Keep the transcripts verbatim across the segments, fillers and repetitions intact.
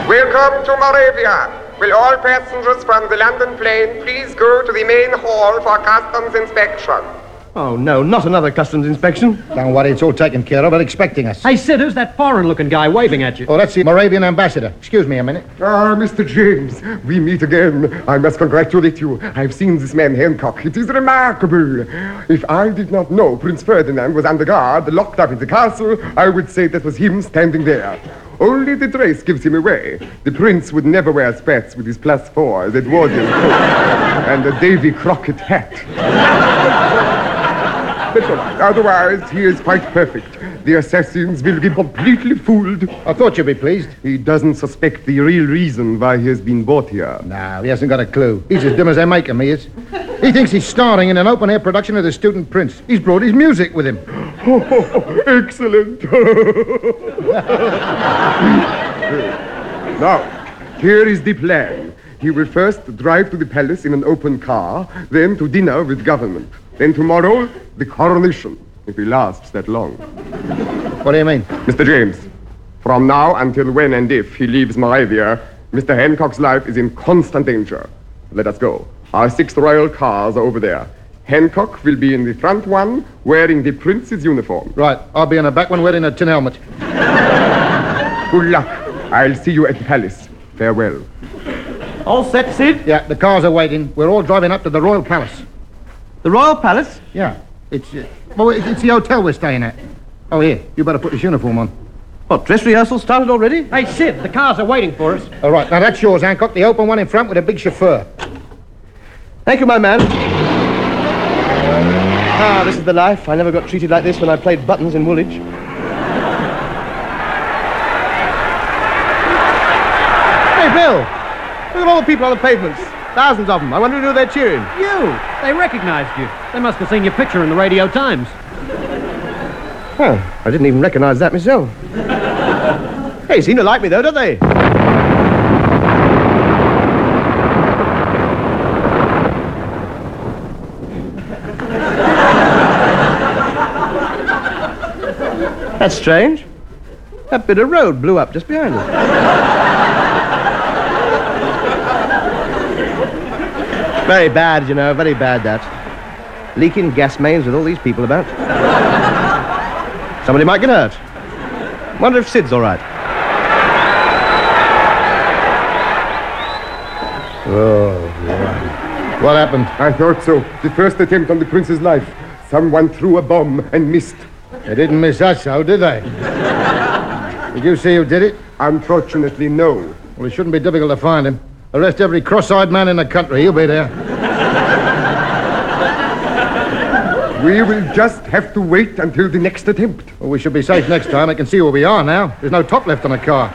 Welcome to Moravia. Will all passengers from the London plane please go to the main hall for customs inspection? Oh, no, not another customs inspection. Don't worry, it's all taken care of. They're expecting us. Hey, Sid, who's that foreign-looking guy waving at you? Oh, that's the Moravian ambassador. Excuse me a minute. Ah, Mister James, we meet again. I must congratulate you. I've seen this man Hancock. It is remarkable. If I did not know Prince Ferdinand was under guard, locked up in the castle, I would say that was him standing there. Only the dress gives him away. The prince would never wear spats with his plus four, that Warden coat, and a Davy Crockett hat. But all right. Otherwise, he is quite perfect. The assassins will be completely fooled. I thought you'd be pleased. He doesn't suspect the real reason why he has been brought here. No, he hasn't got a clue. He's as dim as they make him, he is. He thinks he's starring in an open-air production of The Student Prince. He's brought his music with him. Oh, excellent. Now, here is the plan. He will first drive to the palace in an open car, then to dinner with government. Then tomorrow, the coronation, if he lasts that long. What do you mean? Mister James, from now until when and if he leaves Moravia, Mister Hancock's life is in constant danger. Let us go. Our six royal cars are over there. Hancock will be in the front one, wearing the prince's uniform. Right, I'll be in the back one wearing a tin helmet. Good luck. I'll see you at the palace. Farewell. All set, Sid? Yeah, the cars are waiting. We're all driving up to the Royal Palace. The Royal Palace? Yeah, it's uh, well, it's the hotel we're staying at. Oh, here, you better put this uniform on. What, dress rehearsal started already? Hey, Sid, the cars are waiting for us. All right, now that's yours, Hancock, the open one in front with a big chauffeur. Thank you, my man. Ah, this is the life. I never got treated like this when I played buttons in Woolwich. Hey, Bill, look at all the people on the pavements. Thousands of them. I wonder who they're cheering. You! They recognized you. They must have seen your picture in the Radio Times. Oh, I didn't even recognize that myself. Hey, seem to like me, though, don't they? That's strange. That bit of road blew up just behind us. Very bad, you know, very bad, that. Leaking gas mains with all these people about. Somebody might get hurt. Wonder if Sid's all right. Oh, yeah. What happened? I thought so. The first attempt on the prince's life. Someone threw a bomb and missed. They didn't miss us, though, did they? Did you see who did it? Unfortunately, no. Well, it shouldn't be difficult to find him. Arrest every cross-eyed man in the country. He'll be there. We will just have to wait until the next attempt. Well, we should be safe next time. I can see where we are now. There's no top left on the car.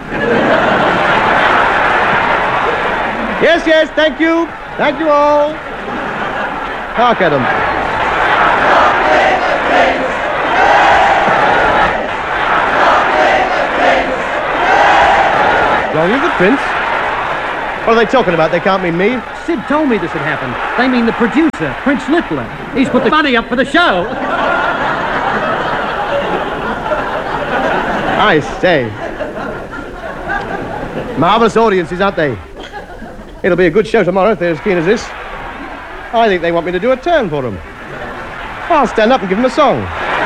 Yes, yes, thank you. Thank you all. Hark at them. Long live the prince. What are they talking about? They can't mean me. Sid told me this had happened. They mean the producer, Prince Littler. He's put the money up for the show. I say. Marvelous audiences, aren't they? It'll be a good show tomorrow if they're as keen as this. I think they want me to do a turn for them. I'll stand up and give them a song.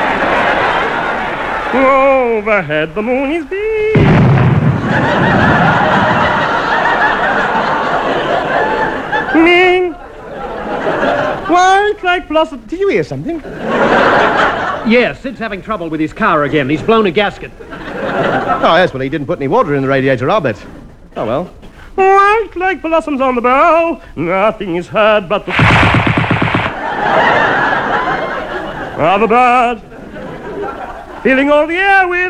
Overhead the moon is big. Ming. White like blossom. Did you hear something? Yes, Sid's having trouble with his car again. He's blown a gasket. Oh, yes, well, he didn't put any water in the radiator, I'll bet. Oh, well. White like blossoms on the bough, nothing is heard but the... of a bird, filling all the air with...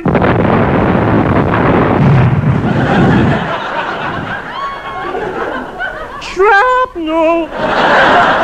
shrapnel.